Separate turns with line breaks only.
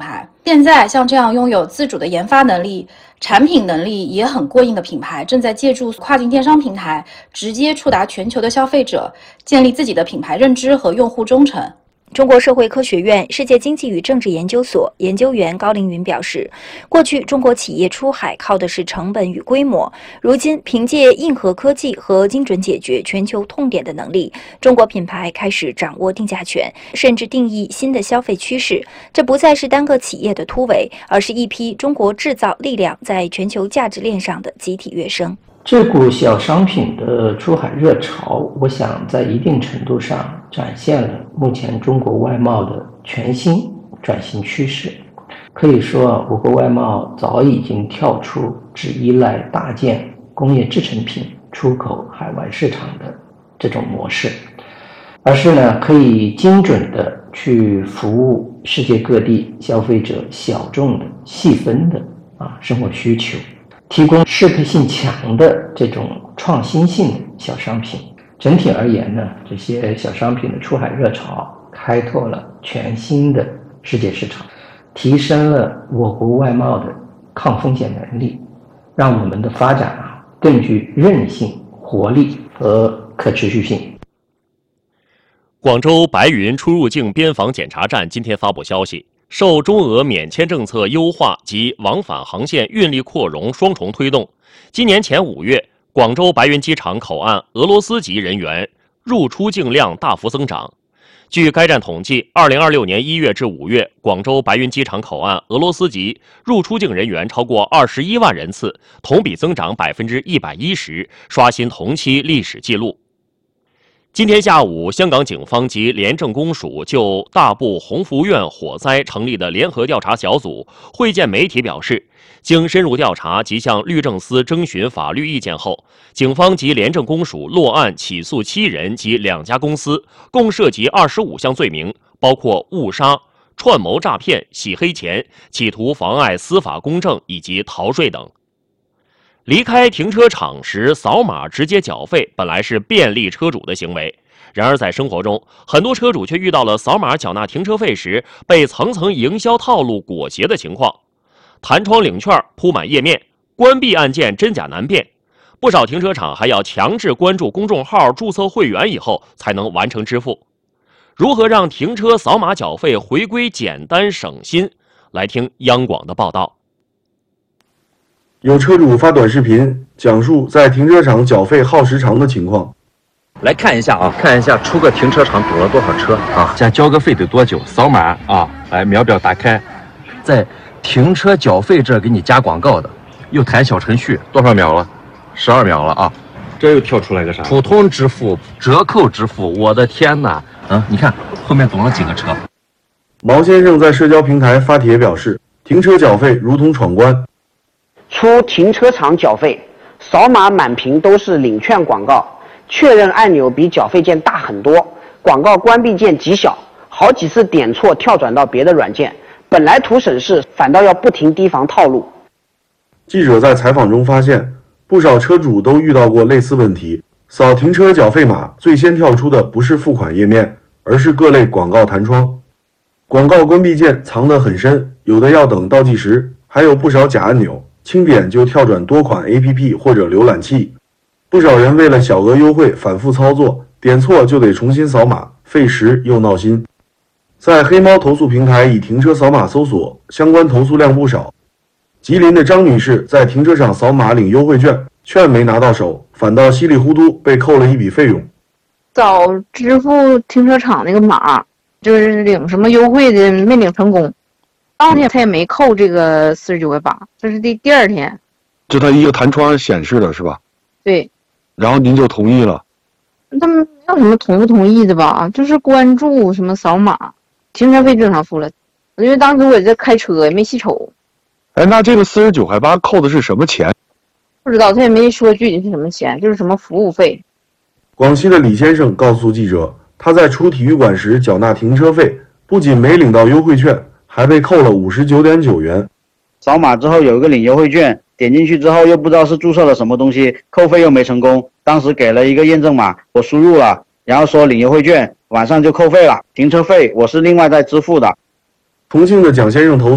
牌。现在像这样拥有自主的研发能力、产品能力也很过硬的品牌，正在借助跨境电商平台直接触达全球的消费者，建立自己的品牌认知和用户忠诚。
中国社会科学院世界经济与政治研究所研究员高凌云表示，过去中国企业出海靠的是成本与规模，如今凭借硬核科技和精准解决全球痛点的能力，中国品牌开始掌握定价权，甚至定义新的消费趋势。这不再是单个企业的突围，而是一批中国制造力量在全球价值链上的集体跃升。
这股小商品的出海热潮，我想在一定程度上展现了目前中国外贸的全新转型趋势。可以说，我国外贸早已经跳出只依赖大件工业制成品出口海外市场的这种模式，而是呢可以精准的去服务世界各地消费者小众的细分的生活需求，提供适配性强的这种创新性的小商品。整体而言呢，这些小商品的出海热潮开拓了全新的世界市场，提升了我国外贸的抗风险能力，让我们的发展更具韧性、活力和可持续性。
广州白云出入境边防检查站今天发布消息，受中俄免签政策优化及往返航线运力扩容双重推动，今年前5月，广州白云机场口岸俄罗斯籍人员入出境量大幅增长。据该站统计，2026年1月至5月，广州白云机场口岸俄罗斯籍入出境人员超过21万人次，同比增长110%，刷新同期历史记录。今天下午，香港警方及廉政公署就大埔鸿福苑火灾成立的联合调查小组会见媒体表示，经深入调查及向律政司征询法律意见后，警方及廉政公署落案起诉7人及2家公司，共涉及25项罪名，包括误杀、串谋诈骗、洗黑钱、企图妨碍司法公正以及逃税等。离开停车场时扫码直接缴费本来是便利车主的行为，然而在生活中，很多车主却遇到了扫码缴纳停车费时被层层营销套路裹挟的情况。弹窗领券铺满页面，关闭按键真假难辨，不少停车场还要强制关注公众号、注册会员以后才能完成支付。如何让停车扫码缴费回归简单省心？来听央广的报道。
有车主发短视频讲述在停车场缴费耗时长的情况。
来看一下看一下出个停车场堵了多少车加交个费得多久？扫码来秒表打开，在停车缴费这给你加广告的，又弹小程序，多少秒了？12秒了这又跳出来个啥？普通支付、折扣支付，我的天哪！你看后面堵了几个车。
毛先生在社交平台发帖表示，停车缴费如同闯关。
出停车场缴费，扫码满屏都是领券广告，确认按钮比缴费键大很多，广告关闭键极小，好几次点错跳转到别的软件，本来图省事，反倒要不停提防套路。
记者在采访中发现，不少车主都遇到过类似问题，扫停车缴费码最先跳出的不是付款页面，而是各类广告弹窗。广告关闭键藏得很深，有的要等倒计时，还有不少假按钮，轻点就跳转多款 APP 或者浏览器。不少人为了小额优惠反复操作，点错就得重新扫码，费时又闹心。在黑猫投诉平台以停车扫码搜索，相关投诉量不少。吉林的张女士在停车场扫码领优惠券，券没拿到手，反倒稀里糊涂被扣了一笔费用。
找支付停车场那个码，就是领什么优惠的没领成功，当天他也没扣这个49块8，这是第二天。
就他一个弹窗显示的是吧？
对。
然后您就同意了？
他们没有什么同不同意的吧，就是关注什么扫码，停车费正常付了，因为当时我在开车也没细瞅。
那这个49块8扣的是什么钱？
不知道，他也没说具体是什么钱，就是什么服务费。
广西的李先生告诉记者，他在出体育馆时缴纳停车费，不仅没领到优惠券，还被扣了59.9元。
扫码之后有一个领优惠券，点进去之后又不知道是注册了什么东西，扣费又没成功。当时给了一个验证码，我输入了，然后说领优惠券，晚上就扣费了。停车费我是另外再支付的。
重庆的蒋先生投